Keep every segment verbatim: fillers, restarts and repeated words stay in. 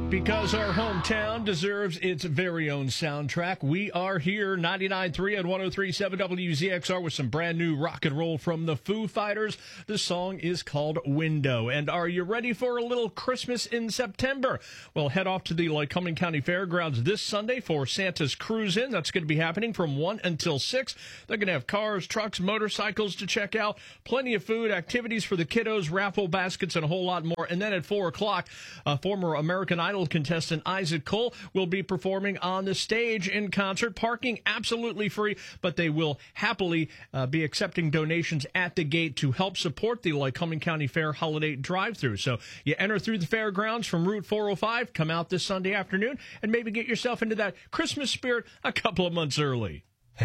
Because our hometown deserves its very own soundtrack, we are here, ninety-nine point three and one oh three point seven W Z X R, with some brand new rock and roll from the Foo Fighters. The song is called Window. And are you ready for a little Christmas in September? Well, head off to the Lycoming County Fairgrounds this Sunday for Santa's Cruise In. That's going to be happening from one until six. They're going to have cars, trucks, motorcycles to check out, plenty of food, activities for the kiddos, raffle baskets, and a whole lot more. And then at four o'clock, uh, former American Idol contestant Isaac Cole will be performing on the stage in concert. Parking absolutely free, but they will happily uh, be accepting donations at the gate to help support the Lycoming County Fair holiday drive-through. So you enter through the fairgrounds from Route four oh five, come out this Sunday afternoon, and maybe get yourself into that Christmas spirit a couple of months early.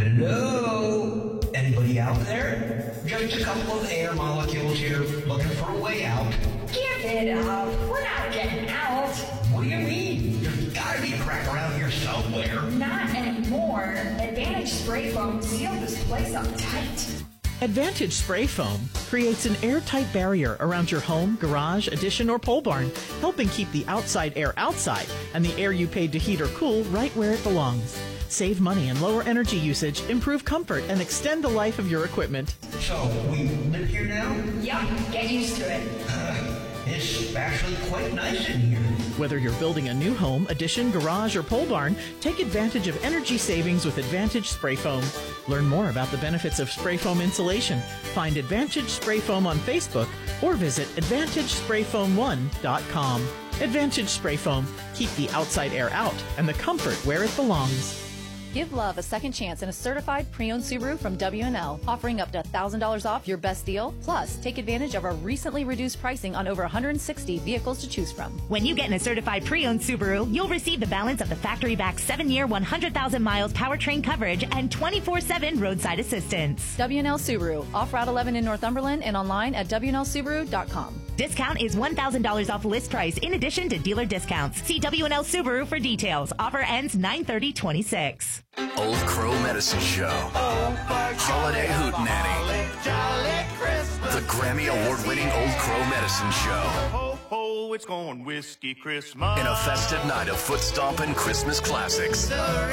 Hello? Anybody out there? Just a couple of air molecules here looking for a way out. Give it up. We're not getting out. What do you mean? There's gotta be a crack around here somewhere. Not anymore. Advantage Spray Foam sealed this place up tight. Advantage Spray Foam creates an airtight barrier around your home, garage, addition, or pole barn, helping keep the outside air outside and the air you paid to heat or cool right where it belongs. Save money and lower energy usage, improve comfort, and extend the life of your equipment. So, we live here now? Yup, get used to it. Uh, it's actually quite nice in here. Whether you're building a new home, addition, garage, or pole barn, take advantage of energy savings with Advantage Spray Foam. Learn more about the benefits of spray foam insulation. Find Advantage Spray Foam on Facebook or visit advantage spray foam one dot com. Advantage Spray Foam. Keep the outside air out and the comfort where it belongs. Give love a second chance in a certified pre-owned Subaru from W and L, offering up to one thousand dollars off your best deal. Plus, take advantage of our recently reduced pricing on over one hundred sixty vehicles to choose from. When you get in a certified pre-owned Subaru, you'll receive the balance of the factory-backed seven-year, one hundred thousand miles powertrain coverage and twenty-four seven roadside assistance. W and L Subaru, off Route eleven in Northumberland and online at W N L Subaru dot com. Discount is one thousand dollars off list price in addition to dealer discounts. See W and L Subaru for details. Offer ends nine thirty twenty-six. Old Crow Medicine Show. Holiday Hootenanny. The Grammy Award-winning Old Crow Medicine Show. Ho, ho, it's going whiskey Christmas. In a festive night of foot-stomping Christmas classics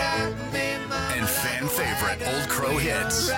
and fan favorite Old Crow hits.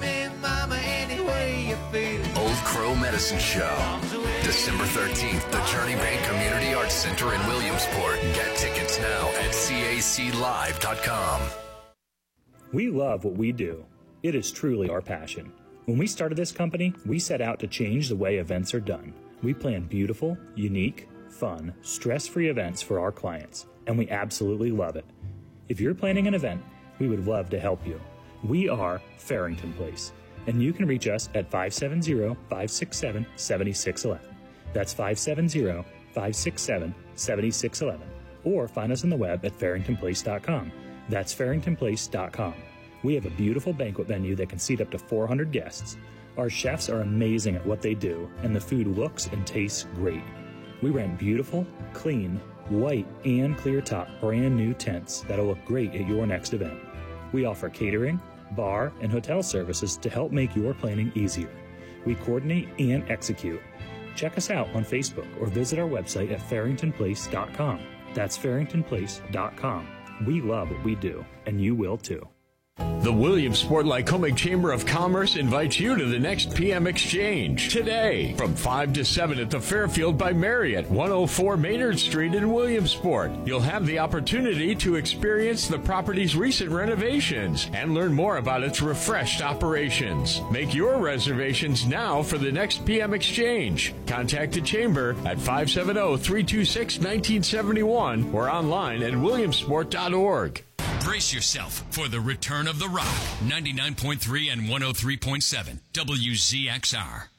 Old Crow Medicine Show. December thirteenth, the Journey Bank Community Arts Center in Williamsport. Get tickets now at C A C live dot com. We love what we do. It is truly our passion. When we started this company, we set out to change the way events are done. We plan beautiful, unique, fun, stress-free events for our clients, and we absolutely love it. If you're planning an event, we would love to help you. We are Farrington Place, and you can reach us at five seven zero, five six seven, seven six one one. That's five seven zero, five six seven, seven six one one. Or find us on the web at farrington place dot com. That's farrington place dot com. We have a beautiful banquet venue that can seat up to four hundred guests. Our chefs are amazing at what they do, and the food looks and tastes great. We rent beautiful, clean, white, and clear top brand new tents that'll look great at your next event. We offer catering, bar, and hotel services to help make your planning easier. We coordinate and execute. Check us out on Facebook or visit our website at farrington place dot com. That's farrington place dot com. We love what we do, and you will too. The Williamsport Lycoming Chamber of Commerce invites you to the next P M Exchange today from five to seven at the Fairfield by Marriott, one oh four Maynard Street in Williamsport. You'll have the opportunity to experience the property's recent renovations and learn more about its refreshed operations. Make your reservations now for the next P M Exchange. Contact the Chamber at five seven zero, three two six, one nine seven one or online at williamsport dot org. Brace yourself for the return of the rock. ninety-nine point three and one oh three point seven W Z X R.